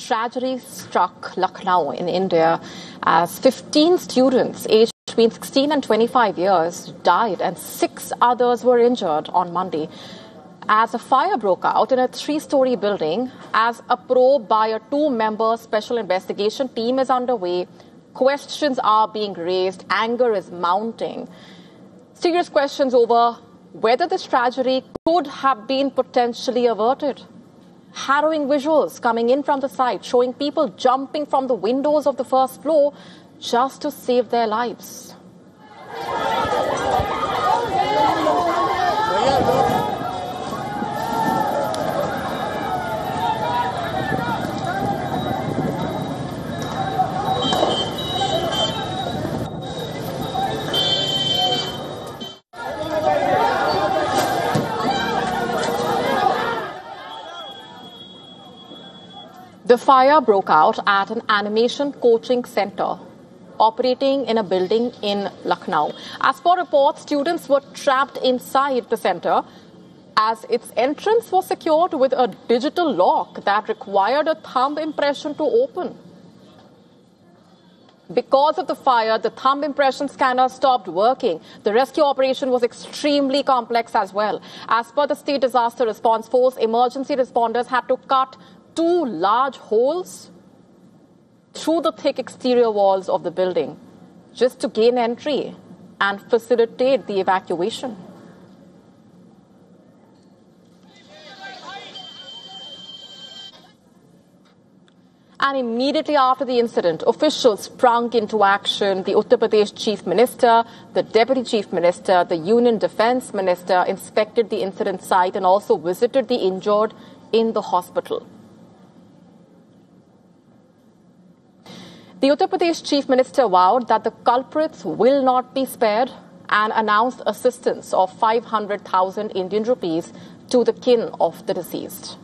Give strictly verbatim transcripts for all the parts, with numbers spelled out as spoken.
tragedy struck Lucknow in India as fifteen students aged between sixteen and twenty-five years died and six others were injured on Monday as a fire broke out in a three-story building. As a probe by a two-member special investigation team is underway, questions are being raised, anger is mounting. Serious questions over whether this tragedy could have been potentially averted. Harrowing visuals coming in from the site showing people jumping from the windows of the first floor just to save their lives. The fire broke out at an animation coaching center operating in a building in Lucknow. As per reports, students were trapped inside the center as its entrance was secured with a digital lock that required a thumb impression to open. Because of the fire, the thumb impression scanner stopped working. The rescue operation was extremely complex as well. As per the State Disaster Response Force, emergency responders had to cut two large holes through the thick exterior walls of the building just to gain entry and facilitate the evacuation. And immediately after the incident, officials sprung into action. The Uttar Pradesh Chief Minister, the Deputy Chief Minister, the Union Defence Minister inspected the incident site and also visited the injured in the hospital. The Uttar Pradesh Chief Minister vowed that the culprits will not be spared and announced assistance of five hundred thousand Indian rupees to the kin of the deceased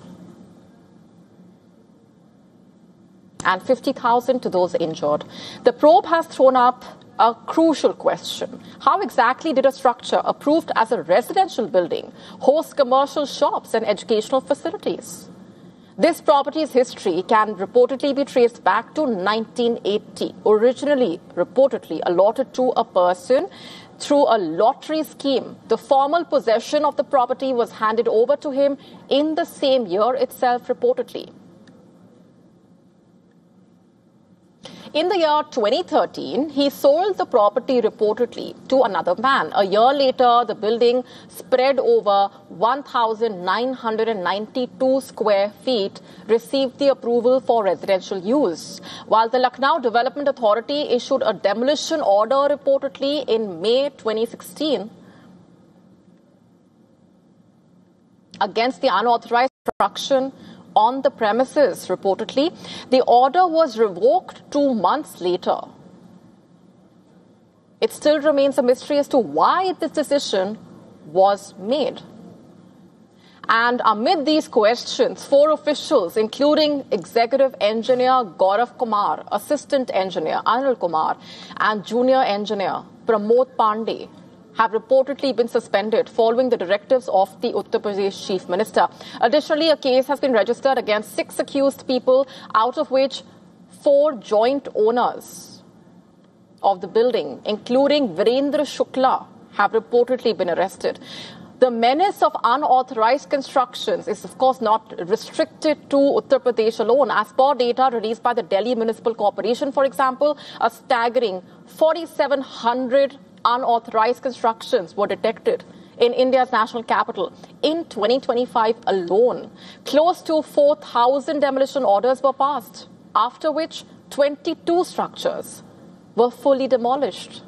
and fifty thousand to those injured. The probe has thrown up a crucial question. How exactly did a structure approved as a residential building host commercial shops and educational facilities? This property's history can reportedly be traced back to nineteen eighty, originally reportedly allotted to a person through a lottery scheme. The formal possession of the property was handed over to him in the same year itself, reportedly. In the year twenty thirteen, he sold the property reportedly to another man. A year later, the building spread over one thousand nine hundred ninety-two square feet received the approval for residential use, while the Lucknow Development Authority issued a demolition order reportedly in May twenty sixteen against the unauthorized construction on the premises, reportedly. The order was revoked two months later. It still remains a mystery as to why this decision was made. And amid these questions, four officials, including Executive Engineer Gaurav Kumar, Assistant Engineer Anil Kumar, and Junior Engineer Pramod Pandey, have reportedly been suspended following the directives of the Uttar Pradesh Chief Minister. Additionally, a case has been registered against six accused people, out of which four joint owners of the building, including Virendra Shukla, have reportedly been arrested. The menace of unauthorized constructions is, of course, not restricted to Uttar Pradesh alone. As per data released by the Delhi Municipal Corporation, for example, a staggering four thousand seven hundred unauthorized constructions were detected in India's national capital in twenty twenty-five alone. Close to four thousand demolition orders were passed, after which twenty-two structures were fully demolished.